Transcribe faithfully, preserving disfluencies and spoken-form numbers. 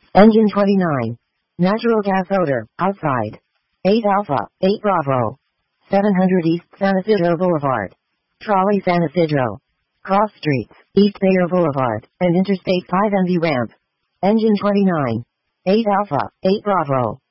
Engine twenty-nine. Natural gas odor, outside. eight Alpha, eight Bravo. seven hundred East San Isidro Boulevard. Trolley San Isidro. Cross streets, East Bayer Boulevard, and Interstate five N V ramp. Engine twenty-nine. eight Alpha, eight Bravo.